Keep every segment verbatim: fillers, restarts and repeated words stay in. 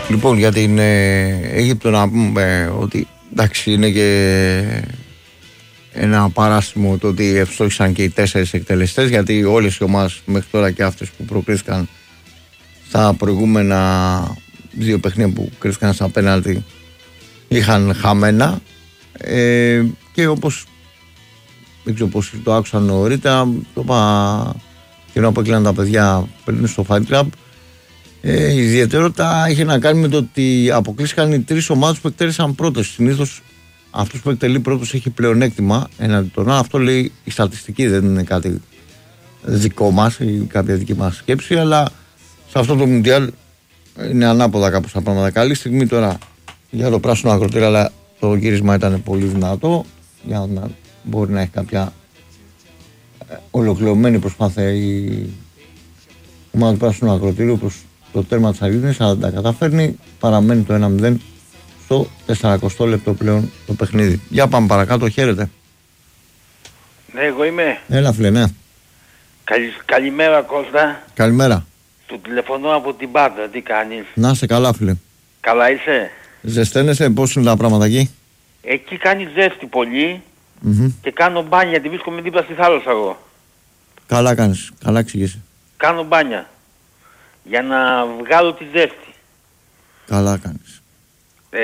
Λοιπόν, για την ε, Αίγυπτο να πούμε ότι εντάξει είναι και ένα παράσημο το ότι ευστόχησαν και οι τέσσερις εκτελεστές, γιατί όλες οι ομάδες μέχρι τώρα και αυτές που προκρίθηκαν στα προηγούμενα δύο παιχνίδια που κρίθηκαν στα πέναλτι είχαν χαμένα, ε, και όπως δεν ξέρω πώς το άκουσα νωρίτερα, το είπα και ενώ αποκλίναν τα παιδιά πριν στο Fight Club, ε, η ιδιαιτερότητα είχε να κάνει με το ότι αποκλείστηκαν οι τρεις ομάδες που εκτέλεσαν πρώτες. Συνήθως αυτός που εκτελεί πρώτος έχει πλεονέκτημα έναντι των άλλων. Αυτό λέει η στατιστική, δεν είναι κάτι δικό μας ή κάποια δική μας σκέψη, αλλά σε αυτό το Μουντιάλ είναι ανάποδα κάπως τα πράγματα. Καλή στιγμή τώρα για το πράσινο ακροτήρα, αλλά το γύρισμα ήταν πολύ δυνατό για να μπορεί να έχει κάποια ολοκληρωμένη προσπάθεια η ομάδα του πράσινου ακροτήριου προς το τέρμα της Αργεντινής, αλλά τα καταφέρνει. Παραμένει το ένα μηδέν στο σαρανταοστό λεπτό πλέον το παιχνίδι. Για πάμε παρακάτω, χαίρετε. Ναι, εγώ είμαι. Έλα φίλε, ναι. Καλη, καλημέρα Κώστα. Καλημέρα. Του τηλεφωνώ από την Πάντα, τι κάνεις? Να είσαι καλά φίλε. Καλά είσαι? Ζεσταίνεσαι, πώς είναι τα πράγματα εκεί? Εκεί κάνει ζέστη πολύ, mm-hmm. και κάνω μπάνια, γιατί βρίσκομαι δίπλα στη θάλασσα εγώ. Καλά κάνεις, καλά εξηγήσει. Κάνω μπάνια για να βγάλω τη ζέστη. Καλά κάνεις. Ε,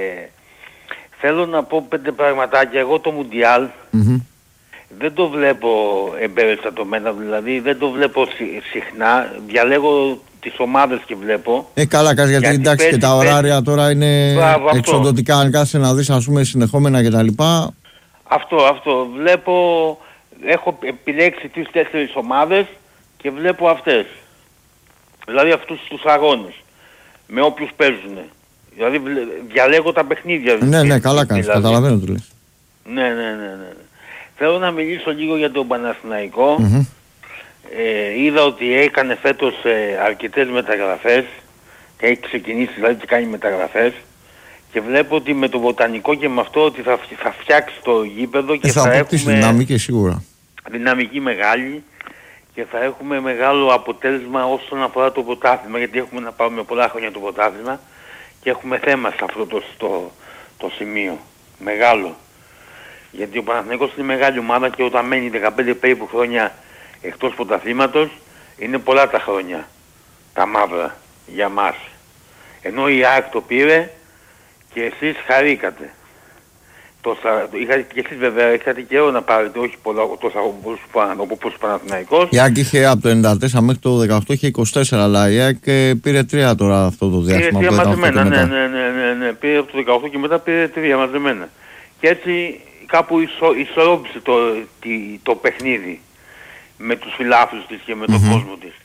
θέλω να πω πέντε πραγματάκια. Εγώ το Μουντιάλ mm-hmm. δεν το βλέπω εμπεριστατωμένα, δηλαδή δεν το βλέπω συχνά. Διαλέγω τις ομάδες και βλέπω. Ε, καλά κάνεις, γιατί, γιατί εντάξει πέσει, και τα ωράρια πέσει, τώρα είναι μπράβο, εξοντωτικά. Αν κάθεσαι να δεις, ας πούμε, συνεχόμενα κτλ. Αυτό, αυτό. Βλέπω, έχω επιλέξει τις τέσσερις ομάδες και βλέπω αυτές. Δηλαδή αυτούς τους αγώνες. Με όποιους παίζουν. Δηλαδή διαλέγω τα παιχνίδια. Ναι, ναι, καλά κάνεις, δηλαδή. Καταλαβαίνω τι λες. Ναι, ναι, ναι, ναι. Θέλω να μιλήσω λίγο για τον Παναθηναϊκό. Mm-hmm. Ε, είδα ότι έκανε φέτος ε, αρκετές μεταγραφές και έχει ξεκινήσει δηλαδή και κάνει μεταγραφές, και βλέπω ότι με το Βοτανικό και με αυτό ότι θα, θα φτιάξει το γήπεδο και ε, θα, θα έχουμε δυναμική σίγουρα. Δυναμική μεγάλη και θα έχουμε μεγάλο αποτέλεσμα όσον αφορά το πρωτάθλημα, γιατί έχουμε να πάμε πολλά χρόνια το πρωτάθλημα και έχουμε θέμα σε αυτό το, το, το σημείο μεγάλο, γιατί ο Παναθηναϊκός είναι μεγάλη ομάδα και όταν μένει δεκαπέντε περίπου χρόνια εκτός πρωταθλήματος είναι πολλά τα χρόνια τα μαύρα για μας, ενώ η ΑΕΚ το πήρε και εσείς χαρήκατε. Τόσα, είχατε και εσείς βέβαια, είχατε καιρό να πάρετε, όχι πολλά τόσα όπως ο Παναθηναϊκός. Η ΑΕΚ είχε από το ενενήντα τέσσερα μέχρι το δεκαοκτώ είχε είκοσι τέσσερα, αλλά η ΑΕΚ πήρε τρία τώρα αυτό το διάστημα. Πήρε τρία μαζεμένα, ναι, ναι, ναι, ναι, ναι, πήρε από το δεκαοκτώ και μετά πήρε τρία μαζεμένα. Και έτσι κάπου ισο, ισορρόπησε το, το, το παιχνίδι με τους φιλάθλους της και με τον mm-hmm. κόσμο της.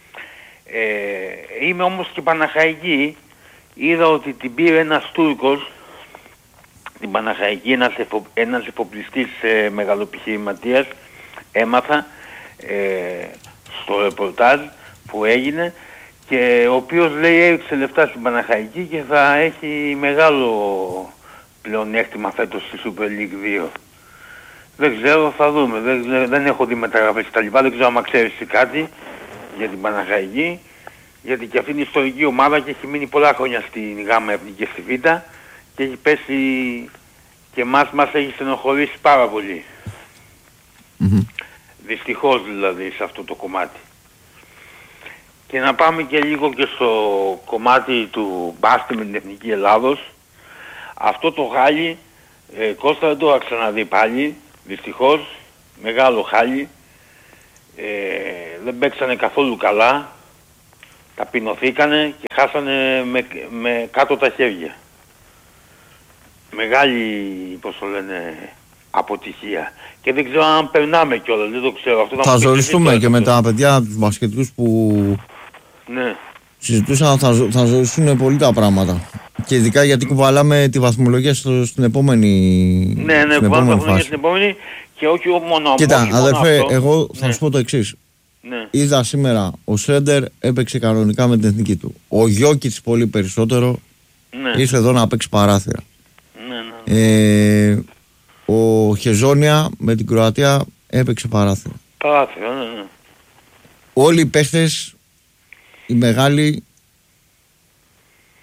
Ε, είμαι όμως και Παναχαϊκή. Είδα ότι την πήρε ένας Τούρκος, την Παναχαϊκή, ένας, εφο, ένας εφοπλιστής ε, μεγαλοεπιχειρηματίας, έμαθα ε, στο ρεπορτάζ που έγινε, και ο οποίος λέει έριξε λεφτά στην Παναχαϊκή και θα έχει μεγάλο πλεονέκτημα φέτος στη Super League δύο. Δεν ξέρω, θα δούμε. Δεν, δεν έχω δει μεταγραφές και τα λοιπά. Δεν ξέρω αν ξέρεις κάτι για την Παναχαϊκή. Γιατί και αυτή είναι ιστορική ομάδα και έχει μείνει πολλά χρόνια στην Γάμα Εθνική και στη Β' και έχει πέσει και μας, μας έχει στενοχωρήσει πάρα πολύ. Mm-hmm. Δυστυχώς δηλαδή σε αυτό το κομμάτι. Και να πάμε και λίγο και στο κομμάτι του μπάσκετ με την Εθνική Ελλάδος. Αυτό το χάλι, ε, Κώστα, δεν το έχω ξαναδεί πάλι. Δυστυχώς, μεγάλο χάλι, ε, δεν παίξανε καθόλου καλά, ταπεινωθήκανε και χάσανε με, με κάτω τα χέρια. Μεγάλη, πώς το λένε, αποτυχία. Και δεν ξέρω αν περνάμε κιόλας, δεν το ξέρω. Αυτό θα ζοριστούμε και με τα παιδιά τους μπασκετικούς που ναι. συζητούσαν, θα, θα ζοριστούν πολύ τα πράγματα. Και ειδικά γιατί κουβαλάμε τη βαθμολογία στο, στην επόμενη Ναι, ναι, κουβαλάμε τη βαθμολογία στην επόμενη και όχι μόνο. Κοίτα, όχι αδερφέ, μόνο εγώ θα ναι. σου πω το εξής. Ναι. Είδα σήμερα, ο Σέντερ έπαιξε κανονικά με την εθνική του. Ο Γιόκιτς πολύ περισσότερο ναι. ήρθε εδώ να παίξει παράθυρα. Ναι, ναι. Ε, ο Χεζόνια με την Κροατία έπαιξε παράθυρα. Παράθυρα, ναι, ναι. Όλοι οι παίχτες, οι μεγάλοι,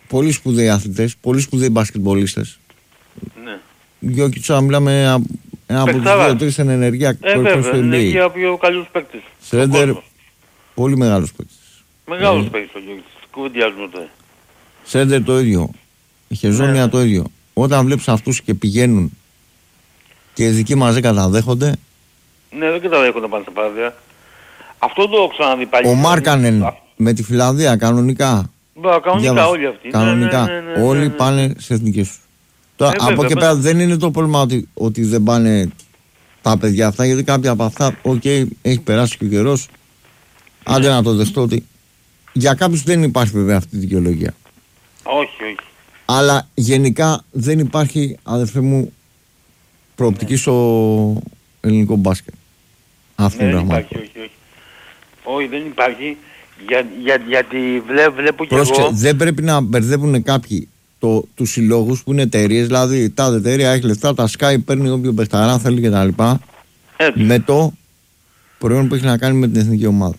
πολύ σπουδαίοι αθλητές, πολύ σπουδαίοι μπασκετμπολίστες. Ναι. Γιώκητς, τώρα μιλάμε ένα από τους δύο-τρεις εν ενεργεία ε, κορυφαίους του του N B A. Είναι από πιο καλούς παίκτες. Σρέντερ, πολύ μεγάλος παίκτης. Μεγάλος ε. παίκτης ο Γιώκητς, κουβεντιάζουμε τώρα. Σρέντερ το ίδιο, η Χεζόνια ναι. το ίδιο. Όταν βλέπεις αυτούς και πηγαίνουν και οι δικοί μας δεν καταδέχονται. Ναι, δεν καταδέχονται πάνω στα παράδειγμα. Αυτό το έχω ξαναδεί πάλι. Ο Μάρκανεν Α... με τη Φιλανδία κανονικά. Μπα, κανονικά Διάβασε. Όλοι αυτοί. Κανονικά. Ναι, ναι, ναι, ναι, όλοι ναι, ναι. πάνε σε εθνικές τους. Τώρα, ε, από βέβαια, εκεί πέρα δεν είναι το πρόβλημα ότι, ότι δεν πάνε τα παιδιά αυτά, γιατί κάποια από αυτά, οκ, okay, έχει περάσει και ο καιρός. Ναι. Άντε να το δεχτώ ότι για κάποιους δεν υπάρχει βέβαια αυτή η δικαιολογία. Όχι, όχι. Αλλά γενικά δεν υπάρχει, αδερφέ μου, προοπτική ναι. στο ελληνικό μπάσκετ. Αυτό ναι, είναι δεν υπάρχει, όχι, όχι. Όχι, δεν υπάρχει. Για, για, γιατί βλέ, βλέπω και Πρόσεξε, εγώ... δεν πρέπει να μπερδεύουν κάποιοι το, τους συλλόγους που είναι εταιρείες, δηλαδή τα εταιρεία έχει λεφτά, τα Sky παίρνει όποιο παιχταρά θέλει κτλ. Με το προϊόν που έχει να κάνει με την εθνική ομάδα.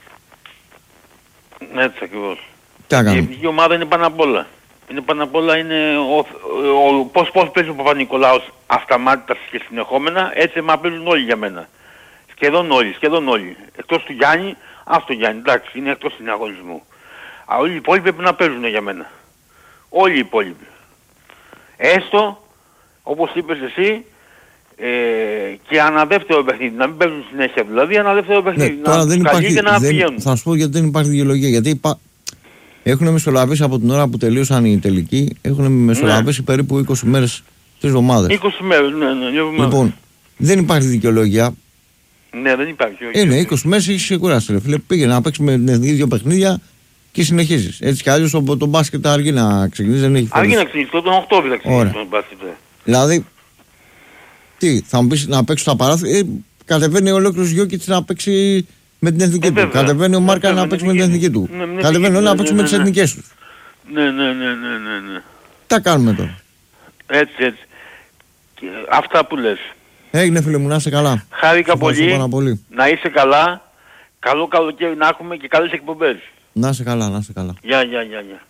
Έτσι ακριβώς. Τι η εθνική ομάδα είναι πάνω απ' όλα. Είναι πάνω απ' όλα είναι ο, ο, ο, πώς, πώς παίζει ο Παπα-Νικολάους αυταμάτητα και συνεχόμενα, έτσι μα παίζουν όλοι για μένα. Σχεδόν όλοι, σχεδόν όλοι. Εκτός του Γιάννη, ας το Γιάννη, εντάξει, είναι εκτός συναγωνισμού. Αλλά όλοι οι υπόλοιποι πρέπει να παίζουν για μένα. Όλοι οι υπόλοιποι. Έστω, όπως είπες εσύ, ε, και ένα δεύτερο παιχνίδι, να μην παίζουν συνέχεια δηλαδή, ένα δεύτερο παιχνίδι. Ναι, τώρα να δεν υπάρχει, και να δεν, πηγαίνουν. θα σου πω γιατί δεν υπάρχει δικαιολογία. Γιατί υπά... έχουν μεσολαβήσει από την ώρα που τελείωσαν οι τελικοί, έχουν μεσολαβήσει ναι. περίπου είκοσι μέρες, τρεις εβδομάδες. είκοσι μέρες, ναι, ναι, ναι. Λοιπόν, δεν υπάρχει δικαιολογία. Ναι, δεν υπάρχει. Όχι, είναι είκοσι μέρες έχεις ξεκουράσει. Ρε φίλε, πήγαινε να παίξει με την εθνική δύο παιχνίδια και συνεχίζεις. Έτσι κι αλλιώς το, το μπάσκετ αργεί να ξεκινήσει. Δεν έχει αργεί να ξεκινήσει, τον Οκτώβριο θα ξεκινήσει τον μπάσκετ. Δηλαδή, τι, θα μου πεις να παίξω στα παράθυρα. Ε, κατεβαίνει ολόκληρος Γιώκητς να παίξει με την εθνική ε, του. Βέβαια. Κατεβαίνει ο Μάρκα να παίξει με την εθνική του. Ναι, ναι, κατεβαίνει όλοι ναι, να παίξουν ναι, ναι, με τις εθνικές τους. Ναι, ναι, ναι, ναι, ναι, ναι. Τι κάνουμε τώρα. Έτσι, έτσι. Και αυτά που λες. Έγινε φίλε μου, να είσαι καλά. Χάρηκα πολύ, πολύ. Να είσαι καλά. Καλό καλοκαίρι να έχουμε και καλές εκπομπές. Να είσαι καλά, να είσαι καλά. Γεια, γεια, γεια, γεια.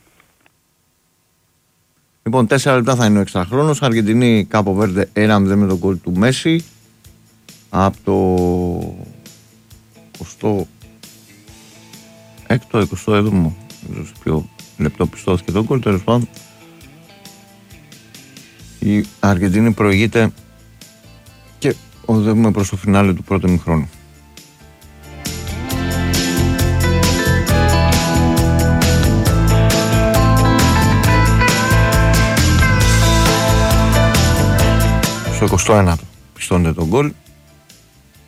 Λοιπόν, τέσσερα λεπτά θα είναι ο εξτρα χρόνος. Αργεντινή Κάπο Βέρντε ένα μηδέν με τον γκολ του Μέση. Από το εικοστό έκτο εικοστό έβδομο. Δεν ξέρω σε ποιο λεπτό πιστώθηκε το γκολ. Τέλος πάντων, η Αργεντινή προηγείται και οδεύουμε προς το φινάλε του πρώτου ημιχρόνου. Στο εικοστό ένατο πιστώνεται το γκολ.